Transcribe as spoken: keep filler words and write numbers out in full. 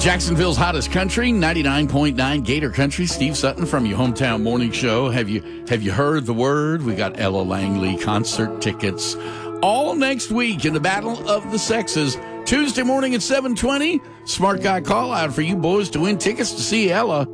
Jacksonville's hottest country, ninety-nine point nine Gator Country. Steve Sutton from your hometown morning show. Have you have you heard the word? We got Ella Langley concert tickets all next week in the Battle of the Sexes. Tuesday morning at seven twenty. Smart guy call out for you boys to win tickets to see Ella.